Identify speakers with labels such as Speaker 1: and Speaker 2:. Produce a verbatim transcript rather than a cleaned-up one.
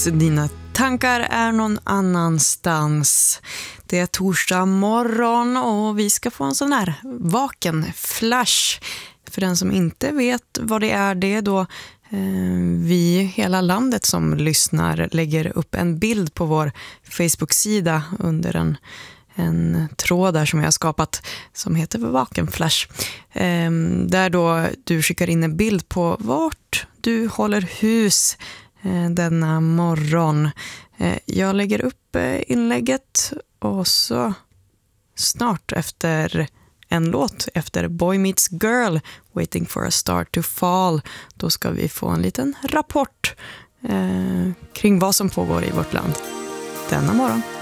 Speaker 1: någonstans. Dina tankar är någon annanstans. Det är torsdag morgon och vi ska få en sån här vaken flash. För den som inte vet vad det är, det är då eh, vi, hela landet som lyssnar, lägger upp en bild på vår Facebook-sida under en, en tråd där som jag har skapat som heter Vaken Flash. Eh, där då du skickar in en bild på vart du håller hus eh, denna morgon. Eh, jag lägger upp eh, inlägget och så snart efter en låt, efter Boy Meets Girl, Waiting for a Star to Fall, då ska vi få en liten rapport eh, kring vad som pågår i vårt land denna morgon.